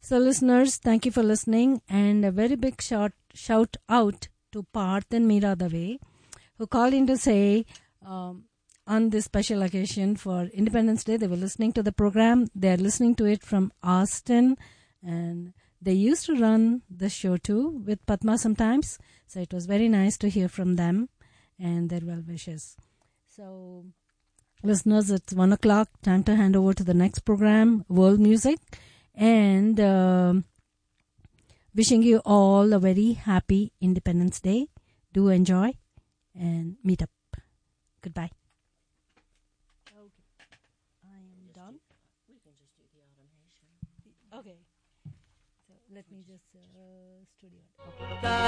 So, listeners, thank you for listening, and a very big shout out to Parth and Meera Dave, who called in to say on this special occasion for Independence Day, they were listening to the program. They are listening to it from Austin, and they used to run the show too with Padma sometimes. So it was very nice to hear from them and their well wishes. So, listeners, it's 1 o'clock. Time to hand over to the next program, World Music. And wishing you all a very happy Independence Day. Do enjoy and meet up. Goodbye. Okay. I am done. We can just do the automation. Okay. So let me just studio. Okay.